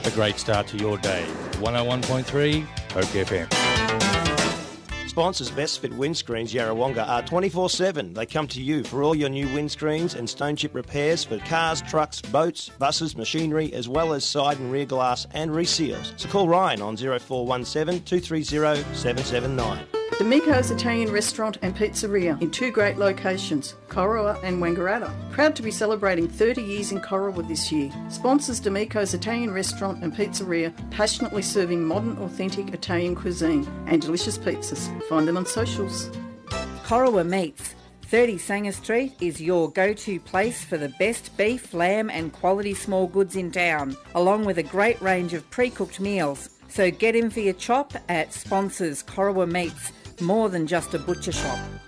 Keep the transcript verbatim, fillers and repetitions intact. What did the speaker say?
a great start to your day. one oh one point three Oak F M. Sponsors Best Fit Windscreens Yarrawonga are twenty-four seven. They come to you for all your new windscreens and stone chip repairs for cars, trucks, boats, buses, machinery, as well as side and rear glass and reseals. So call Ryan on oh four one seven, two three zero, seven seven nine. D'Amico's Italian Restaurant and Pizzeria in two great locations, Corowa and Wangaratta. Proud to be celebrating thirty years in Corowa this year. Sponsors D'Amico's Italian Restaurant and Pizzeria, passionately serving modern, authentic Italian cuisine and delicious pizzas. Find them on socials. Corowa Meats. thirty Sanger Street is your go-to place for the best beef, lamb and quality small goods in town, along with a great range of pre-cooked meals. So get in for your chop at Sponsors Corowa Meats, more than just a butcher shop.